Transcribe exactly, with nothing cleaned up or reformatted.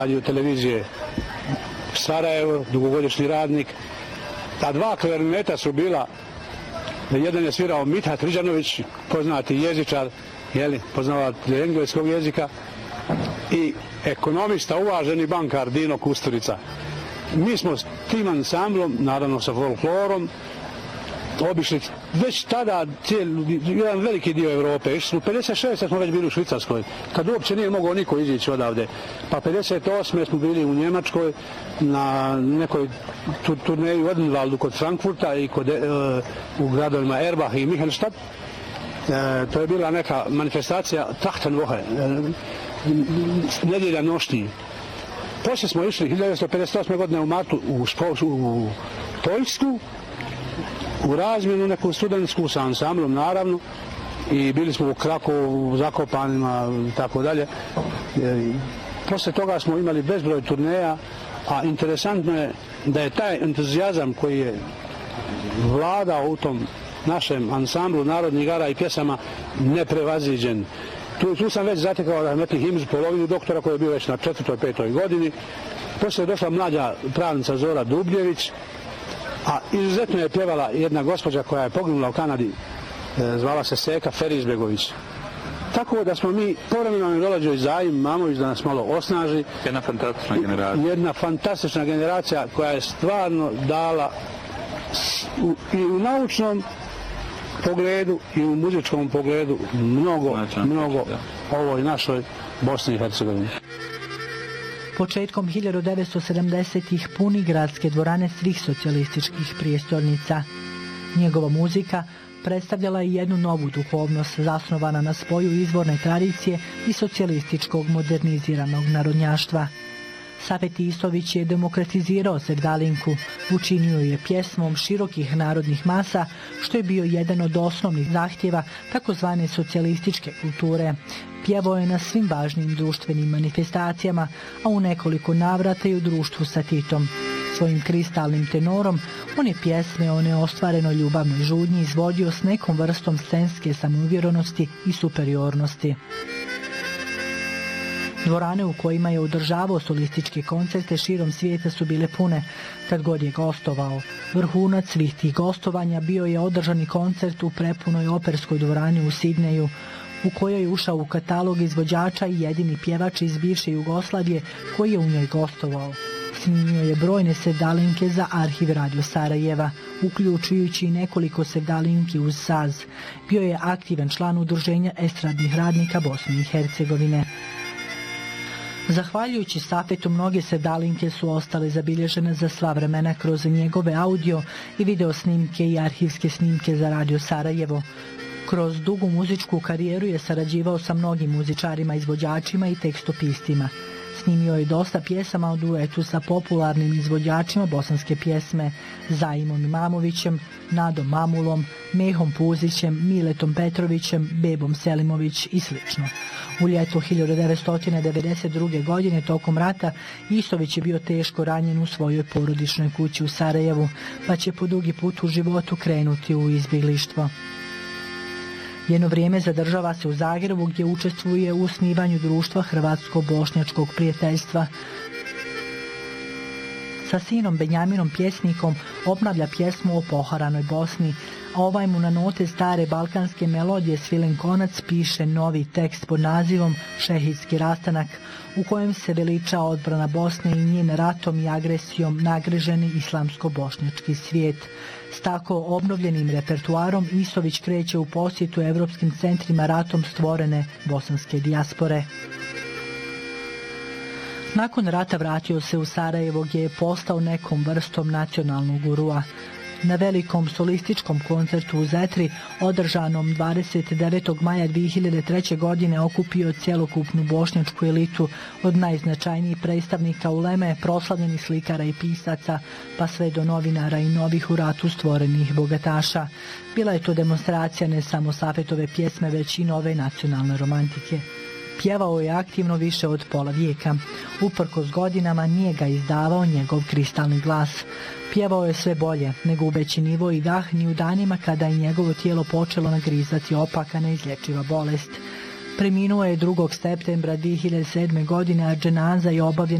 radio televizije Sarajevo, dugogodišnji radnik. Ta dva klarineta su bila, jedan je svirao Mithat Riđanović, poznati jezičar, jeli, poznavatelj engleskog jezika, i ekonomista, uvaženi bankar Dino Kusturica. Mi smo s tim ansamblom, naravno sa folklorom, obišli već tada cijeli, jedan veliki dio Evrope. Išli smo pedeset šeste smo već bili u Švicarskoj, kad uopće nije mogao niko izići odavde. Pa pedeset osme smo bili u Njemačkoj na nekoj tur turneji u Odenwaldu kod Frankfurta i kod, e, u gradovima Erbach i Michelstadt. E, to je bila neka manifestacija Trachtenwoche, e, nedjelja nošnji. Poslije smo išli hiljadu devetsto pedeset osme godine u martu u, u, u Poljsku, u razmjenu neku studentsku sa ansamblom, naravno, i bili smo u Krakovu, u Zakopanima i tako dalje. Poslije toga smo imali bezbroj turneja, a interesantno je da je taj entuzijazam koji je vladao u tom našem ansamblu narodnih igara i pjesama neprevaziđen. Tu, tu sam već zatekao rahmetli Himz, polovinu doktora koji je bio već na četvrtoj, petoj godini. Poslije je došla mlađa pravnica Zora Dubljević, a izuzetno je pjevala jedna gospođa koja je poginula u Kanadi, zvala se Seka Ferizbegović. Tako da smo mi povremeno mi dolađo i Zajim Mamović da nas malo osnaži. Jedna fantastična generacija. Jedna fantastična generacija koja je stvarno dala u, i u naučnom pogledu i u muzičkom pogledu mnogo, znači, mnogo da. Ovoj našoj Bosni i Hercegovini. Početkom hiljadu devetsto sedamdesetih puni gradske dvorane svih socijalističkih prijestolnica. Njegova muzika predstavljala je jednu novu duhovnost zasnovana na spoju izvorne tradicije i socijalističkog moderniziranog narodnjaštva. Safet Istović je demokratizirao sevdalinku, učinio je pjesmom širokih narodnih masa, što je bio jedan od osnovnih zahtjeva takozvane socijalističke kulture. Pjevao je na svim važnim društvenim manifestacijama, a u nekoliko navrata i u društvu sa Titom. Svojim kristalnim tenorom on je pjesme o neostvarenoj ljubavnoj žudnji izvodio s nekom vrstom scenske samouvjerenosti i superiornosti. Dvorane u kojima je održavao solističke koncerte širom svijeta su bile pune kad god je gostovao. Vrhunac svih tih gostovanja bio je održani koncert u prepunoj operskoj dvorani u Sidneju, u kojoj je ušao u katalog izvođača i jedini pjevač iz bivše Jugoslavije koji je u njoj gostovao. Snimio je brojne sevdalinke za arhiv Radio Sarajeva, uključujući i nekoliko sevdalinki uz saz. Bio je aktivan član udruženja estradnih radnika Bosne i Hercegovine. Zahvaljujući Safetu, mnoge sevdalinke su ostale zabilježene za sva vremena kroz njegove audio i video snimke i arhivske snimke za Radio Sarajevo. Kroz dugu muzičku karijeru je sarađivao sa mnogim muzičarima, izvođačima i tekstopistima. Snimio je dosta pjesama u duetu sa popularnim izvođačima bosanske pjesme Zajimom Imamovićem, Nadom Mamulom, Mehom Puzićem, Miletom Petrovićem, Bebom Selimović i sl. U ljeto hiljadu devetsto devedeset druge. godine tokom rata Istović je bio teško ranjen u svojoj porodičnoj kući u Sarajevu, pa će po dugi put u životu krenuti u izbjeglištvo. Jedno vrijeme zadržava se u Zagrebu gdje učestvuje u osnivanju društva Hrvatsko-bošnjačkog prijateljstva. Sa sinom Benjaminom pjesnikom obnavlja pjesmu o poharanoj Bosni, a ovaj mu na note stare balkanske melodije svilen konac piše novi tekst pod nazivom Šehidski rastanak, u kojem se veliča odbrana Bosne i njen ratom i agresijom nagriženi islamsko-bošnjački svijet. S tako obnovljenim repertuarom Istović kreće u posjetu evropskim centrima ratom stvorene bosanske dijaspore. Nakon rata vratio se u Sarajevo gdje je postao nekom vrstom nacionalnog gurua. Na velikom solističkom koncertu u Zetri, održanom dvadeset devetog maja dvije hiljade treće. godine, okupio cjelokupnu bošnjačku elitu od najznačajnijih predstavnika uleme, proslavljenih slikara i pisaca, pa sve do novinara i novih u ratu stvorenih bogataša. Bila je to demonstracija ne samo Safetove pjesme, već i nove nacionalne romantike. Pjevao je aktivno više od pola vijeka. Uprkos godinama nije ga izdavao njegov kristalni glas. Pjevao je sve bolje, ne gubeći nivo i dah ni u danima kada je njegovo tijelo počelo nagrizati opaka neizlječiva bolest. Preminuo je drugog septembra dvije hiljade sedme. godine, a dženaza je obavljena